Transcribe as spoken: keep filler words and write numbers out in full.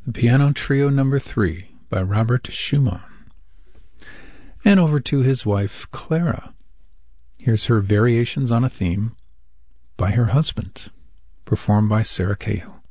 the Piano Trio Number three by Robert Schumann. And over to his wife, Clara. Here's her Variations on a Theme by her husband, performed by Sarah Cahill.